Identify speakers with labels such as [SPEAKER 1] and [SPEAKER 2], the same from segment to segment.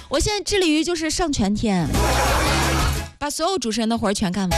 [SPEAKER 1] 我现在致力于就是上全天，把所有主持人的活全干完。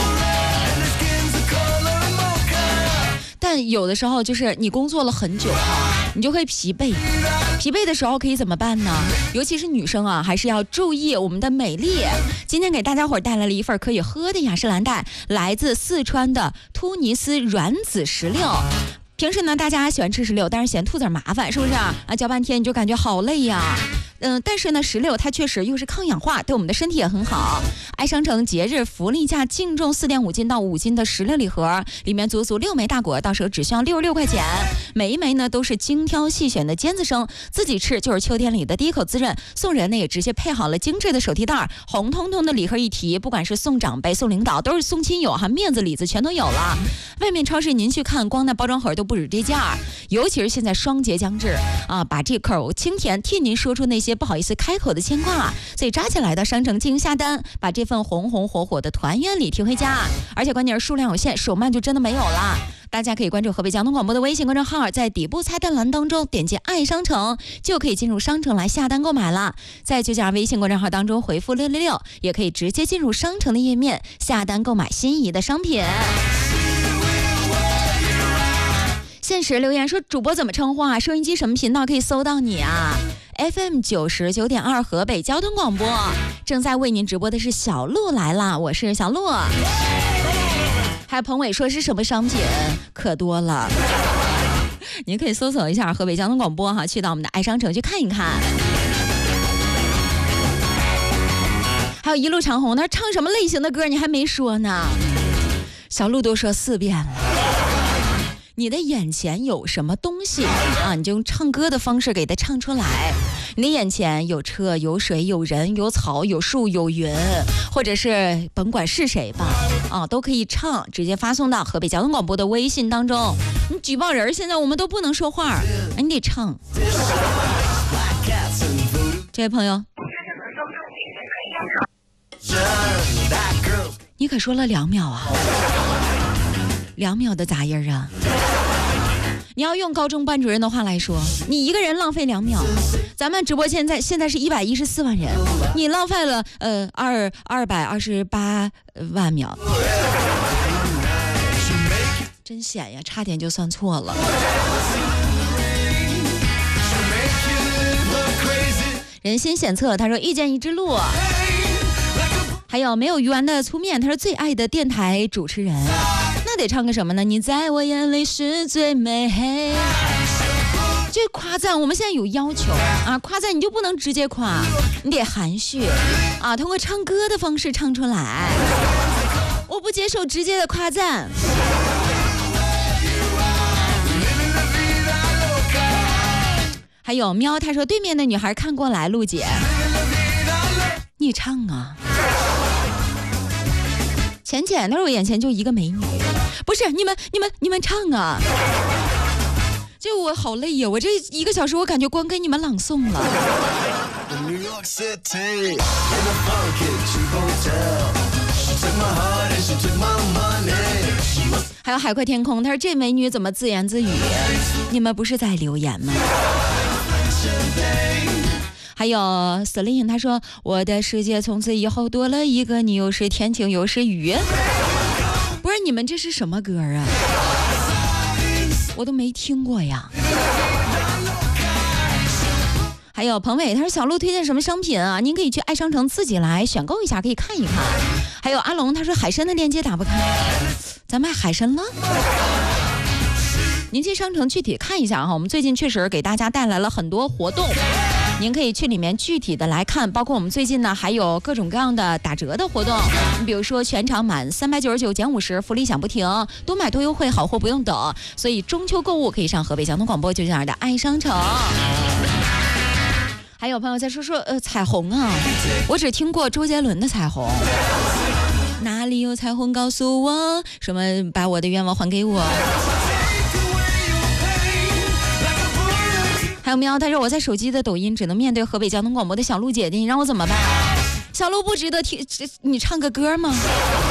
[SPEAKER 1] 但有的时候就是你工作了很久你就会疲惫的时候可以怎么办呢？尤其是女生还是要注意我们的美丽。今天给大家伙带来了一份可以喝的雅诗兰黛，来自四川的突尼斯软籽石榴。平时呢大家喜欢吃石榴，但是嫌兔子麻烦，是不是嚼半天你就感觉好累呀。但是呢，石榴它确实又是抗氧化，对我们的身体也很好。爱商城节日福利价，净重4.5斤到5斤的石榴礼盒，里面足6枚大果，到手只需要66块钱。每一枚呢都是精挑细选的尖子生，自己吃就是秋天里的第一口滋润。送人呢也直接配好了精致的手提袋，红彤彤的礼盒一提，不管是送长辈、送领导，都是送亲友面子里子全都有了。外面超市您去看，光那包装盒都不止这价，尤其是现在双节将至把这口清甜替您说出那些不好意思开口的牵挂，所以抓起来到商城进行下单，把这份红红火火的团圆礼提回家。而且关键是数量有限，手慢就真的没有了。大家可以关注河北交通广播的微信公众号，在底部菜单栏当中点击爱商城，就可以进入商城来下单购买了。在就加微信公众号当中回复666，也可以直接进入商城的页面下单购买心仪的商品。现实留言说，主播怎么称呼收音机什么频道可以搜到你FM 99.2河北交通广播，正在为您直播的是小鹿来啦，我是小鹿。还有彭伟说是什么商品，可多了，您可以搜索一下河北交通广播去到我们的爱商城去看一看。还有一路长虹，他唱什么类型的歌你还没说呢，小鹿都说4遍了。你的眼前有什么东西你就用唱歌的方式给它唱出来。你的眼前有车有水有人有草有树有云，或者是甭管是谁吧都可以唱，直接发送到河北交通广播的微信当中。你举报人现在我们都不能说话你得唱。这位朋友，你可说了2秒2秒的杂音你要用高中班主任的话来说，你一个人浪费2秒。咱们直播间现在是114万人，你浪费了228万秒，真险呀，差点就算错了。人心险策，他说遇见一只鹿。还有没有鱼丸的粗面，他说最爱的电台主持人，那得唱个什么呢？你在我眼里是最美。这夸赞我们现在有要求夸赞你就不能直接夸，你得含蓄通过唱歌的方式唱出来。我不接受直接的夸赞。还有喵，他说对面的女孩看过来，陆姐你唱浅浅，他说我眼前就一个美女，不是你们唱就我好累呀，我这1个小时我感觉光跟你们朗诵了。还有海阔天空，他说这美女怎么自言自语，你们不是在留言吗？还有 Celine， 他说我的世界从此以后多了一个你，又是天晴又是雨。不是你们这是什么歌我都没听过呀。还有彭伟，他说小鹿推荐什么商品您可以去爱商城自己来选购一下，可以看一看。还有阿龙，他说海参的链接打不开，咱卖海参了。您去商城具体看一下我们最近确实给大家带来了很多活动，您可以去里面具体的来看，包括我们最近呢还有各种各样的打折的活动，你比如说全场满399减50，福利享不停，多买多优惠，好货不用等。所以中秋购物可以上河北交通广播992的爱商城。还有朋友在说彩虹我只听过周杰伦的彩虹，哪里有彩虹告诉我，什么把我的愿望还给我。还有喵，他说我在手机的抖音只能面对河北交通广播的小鹿姐姐，你让我怎么办？小鹿不值得听你唱个歌吗？